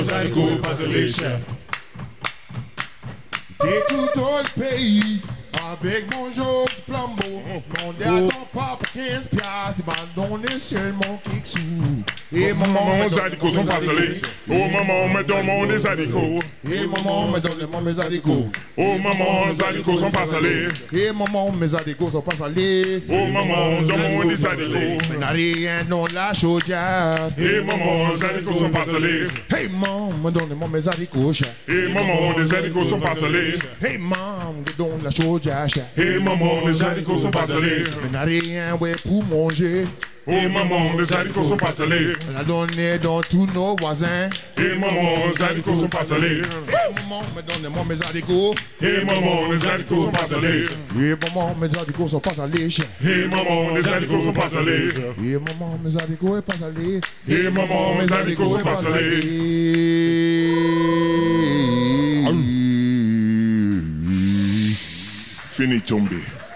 Zydeco passe les chèvres. Et tout le pays, avec mon Georges Flambeau, mon dernier papa 15 piastres, il m'a donné seulement quelques sous. Et maman, Zydeco sont pas allés. Oh maman, me donne des Zydeco. Et maman, me donne mes Zydeco. Oh maman, Zydeco sont pas allés. Et maman, mes Zydeco sont pas allés. Oh maman, donne des Zydeco. Mais n'a rien dans la chaudière. Et maman, Zydeco sont pas allés. Hey maman, me donne mes Zydeco. Et maman, les Zydeco sont pas allés. Hey maman, me donne la chaudière. Et maman, les Zydeco sont pas allés. Mais n'a rien ouais, pour manger. Oh maman, les Zydeco sont pas allés. On a donné dans tous nos voisins. Et maman, les Zydeco sont pas allés. Et maman, me donne mes Zydeco. Et maman, les Zydeco sont pas allés. Et maman, mes Zydeco sont pas allés. Et maman, les Zydeco sont pas allés. Et maman, mes Zydeco est pas allés. Et maman, mes Zydeco sont pas allés. Fini tombé.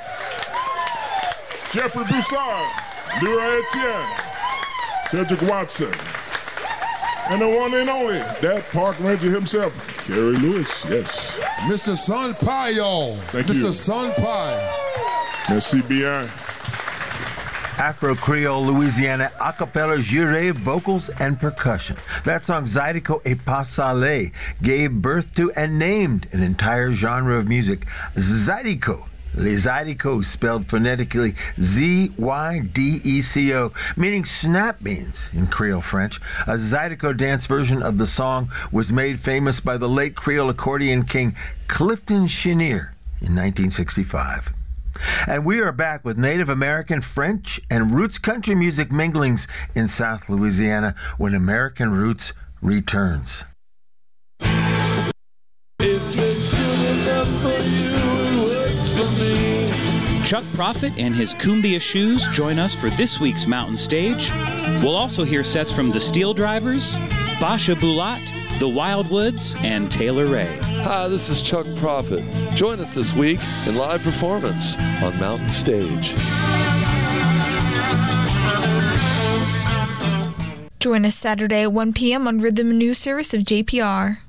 Jeffrey Broussard, Leroy Etienne, Cedric Watson, and the one and only, that park ranger himself, Kerry Lewis, yes. Mr. Sunpie, Thank Mr. you. Sunpie. Merci bien. Afro-Creole Louisiana acapella juré vocals and percussion. That song Zydeco et Pas Salé gave birth to and named an entire genre of music. Zydeco. Les Zydeco, spelled phonetically Z-Y-D-E-C-O, meaning snap beans in Creole French. A Zydeco dance version of the song was made famous by the late Creole accordion king Clifton Chenier in 1965. And we are back with Native American, French, and roots country music minglings in South Louisiana when American Roots returns. Chuck Prophet and his Cumbia Shoes join us for this week's Mountain Stage. We'll also hear sets from the Steel Drivers, Basha Bulat, the Wildwoods, and Taylor Ray. Hi, this is Chuck Prophet. Join us this week in live performance on Mountain Stage. Join us Saturday at 1 p.m. on Rhythm and News Service of JPR.